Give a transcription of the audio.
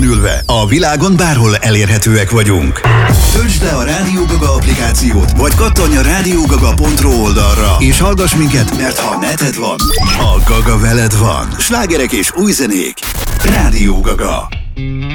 ülve, a világon bárhol elérhetőek vagyunk. Töltsd le a Rádió Gaga applikációt, vagy kattanj a rádiógaga.ro oldalra, és hallgass minket, mert ha neted van, a Gaga veled van. Slágerek és új zenék. Rádió Gaga.